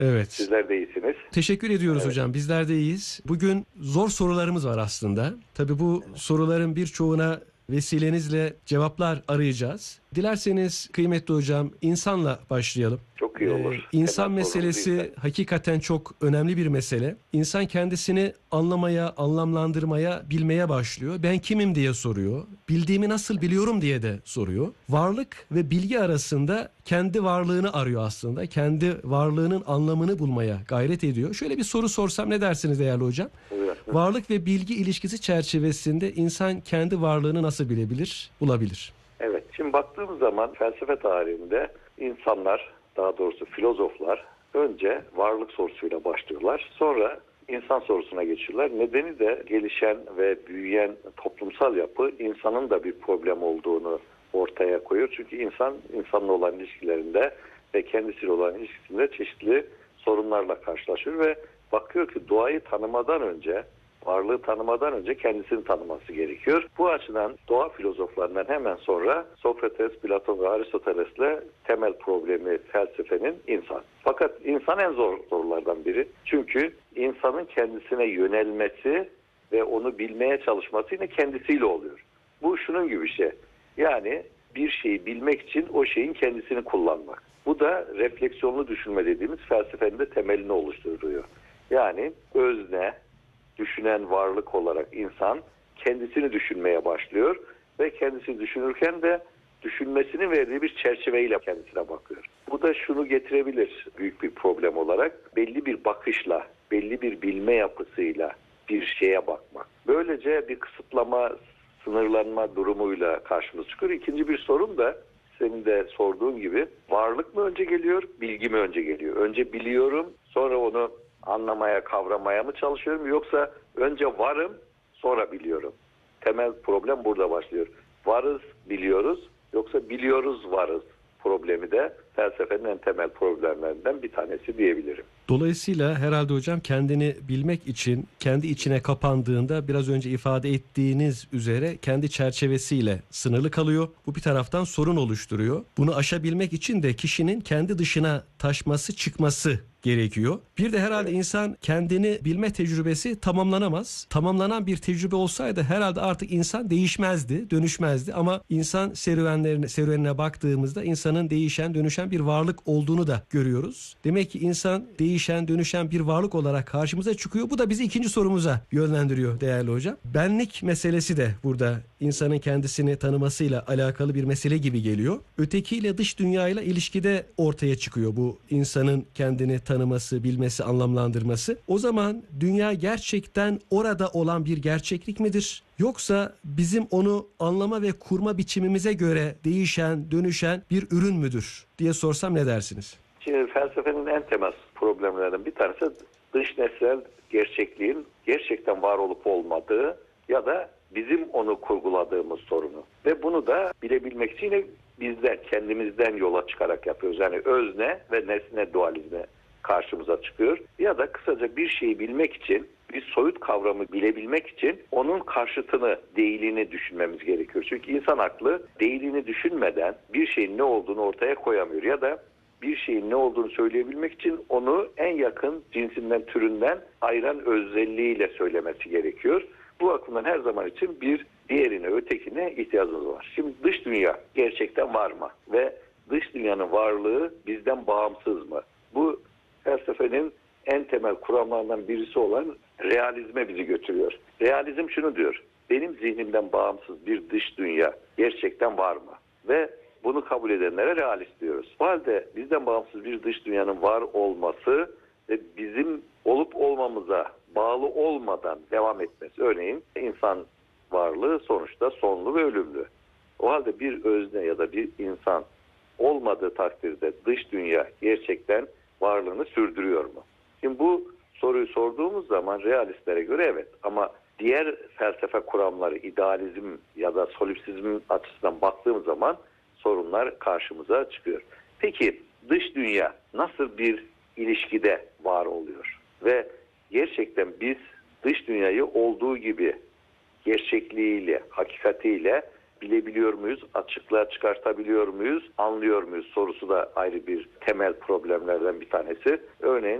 Evet. Sizler de iyisiniz. Teşekkür ediyoruz hocam. Bizler de iyiyiz. Bugün zor sorularımız var aslında. Tabii bu soruların birçoğuna vesilenizle cevaplar arayacağız. Dilerseniz kıymetli hocam insanla başlayalım. Çok iyi olur. İnsan Temel sorunuz meselesi insan. hakikaten çok önemli bir mesele. İnsan kendisini anlamaya, anlamlandırmaya, bilmeye başlıyor. Ben kimim diye soruyor. Bildiğimi nasıl biliyorum diye de soruyor. Varlık ve bilgi arasında kendi varlığını arıyor aslında. Kendi varlığının anlamını bulmaya gayret ediyor. Şöyle bir soru sorsam ne dersiniz değerli hocam? Evet. Varlık ve bilgi ilişkisi çerçevesinde insan kendi varlığını nasıl bilebilir, bulabilir? Evet. Şimdi baktığımız zaman felsefe tarihinde insanlar, daha doğrusu filozoflar önce varlık sorusuyla başlıyorlar. Sonra insan sorusuna geçiyorlar. Nedeni de gelişen ve büyüyen toplumsal yapı insanın da bir problem olduğunu ortaya koyuyor. Çünkü insan insanla olan ilişkilerinde ve kendisiyle olan ilişkisinde çeşitli sorunlarla karşılaşıyor ve bakıyor ki doğayı tanımadan önce, varlığı tanımadan önce kendisini tanıması gerekiyor. Bu açıdan doğa filozoflarından hemen sonra Sokrates, Platon ve Aristoteles'le temel problemi felsefenin insan. Fakat insan en zor sorulardan biri. Çünkü insanın kendisine yönelmesi ve onu bilmeye çalışması yine kendisiyle oluyor. Bu şunun gibi bir şey. Yani bir şeyi bilmek için o şeyin kendisini kullanmak. Bu da refleksiyonlu düşünme dediğimiz felsefenin de temelini oluşturuyor. Yani özne, düşünen varlık olarak insan kendisini düşünmeye başlıyor ve kendisini düşünürken de düşünmesinin verdiği bir çerçeveyle kendisine bakıyor. Bu da şunu getirebilir büyük bir problem olarak. Belli bir bakışla, belli bir bilme yapısıyla bir şeye bakmak. Böylece bir kısıtlama, sınırlanma durumuyla karşımıza çıkıyor. İkinci bir sorun da senin de sorduğun gibi varlık mı önce geliyor, bilgi mi önce geliyor? Önce biliyorum, sonra onu anlamaya, kavramaya mı çalışıyorum yoksa önce varım, sonra biliyorum? Temel problem burada başlıyor. Varız, biliyoruz yoksa biliyoruz, varız problemi de felsefenin en temel problemlerinden bir tanesi diyebilirim. Dolayısıyla herhalde hocam kendini bilmek için kendi içine kapandığında biraz önce ifade ettiğiniz üzere kendi çerçevesiyle sınırlı kalıyor. Bu bir taraftan sorun oluşturuyor. Bunu aşabilmek için de kişinin kendi dışına taşması, çıkması gerekiyor. Bir de herhalde insan kendini bilme tecrübesi tamamlanamaz. Tamamlanan bir tecrübe olsaydı herhalde artık insan değişmezdi, dönüşmezdi. Ama insan serüvenine baktığımızda insanın değişen, dönüşen bir varlık olduğunu da görüyoruz. Demek ki insan değişen, dönüşen bir varlık olarak karşımıza çıkıyor. Bu da bizi ikinci sorumuza yönlendiriyor değerli hocam. Benlik meselesi de burada insanın kendisini tanımasıyla alakalı bir mesele gibi geliyor. Ötekiyle, dış dünyayla ilişkide ortaya çıkıyor bu insanın kendini tanıması, bilmesi, anlamlandırması. O zaman dünya gerçekten orada olan bir gerçeklik midir? Yoksa bizim onu anlama ve kurma biçimimize göre değişen, dönüşen bir ürün müdür diye sorsam ne dersiniz? Şimdi felsefenin en temel problemlerinden bir tanesi dış nesnel gerçekliğin gerçekten var olup olmadığı ya da bizim onu kurguladığımız sorunu. Ve bunu da bilebilmek için yine bizden, kendimizden yola çıkarak yapıyoruz. Yani özne ve nesne dualizmi karşımıza çıkıyor. Ya da kısaca bir şeyi bilmek için, bir soyut kavramı bilebilmek için onun karşıtını, değilini düşünmemiz gerekiyor. Çünkü insan aklı değilini düşünmeden bir şeyin ne olduğunu ortaya koyamıyor. Ya da bir şeyin ne olduğunu söyleyebilmek için onu en yakın cinsinden, türünden ayıran özelliğiyle söylemesi gerekiyor. Bu bakımdan her zaman için bir diğerine, ötekine ihtiyacımız var. Şimdi dış dünya gerçekten var mı? Ve dış dünyanın varlığı bizden bağımsız mı? Bu felsefenin en temel kuramlarından birisi olan realizme bizi götürüyor. Realizm şunu diyor: benim zihnimden bağımsız bir dış dünya gerçekten var mı? Ve bunu kabul edenlere realist diyoruz. O halde bizden bağımsız bir dış dünyanın var olması ve bizim olup olmamıza bağlı olmadan devam etmesi. Örneğin insan varlığı sonuçta sonlu ve ölümlü. O halde bir özne ya da bir insan olmadığı takdirde dış dünya gerçekten varlığını sürdürüyor mu? Şimdi bu soruyu sorduğumuz zaman realistlere göre evet, ama diğer felsefe kuramları, idealizm ya da solipsizm açısından baktığımız zaman sorunlar karşımıza çıkıyor. Peki dış dünya nasıl bir ilişkide var oluyor? Ve gerçekten biz dış dünyayı olduğu gibi gerçekliğiyle, hakikatiyle bilebiliyor muyuz, açıklığa çıkartabiliyor muyuz, anlıyor muyuz sorusu da ayrı bir temel problemlerden bir tanesi. Örneğin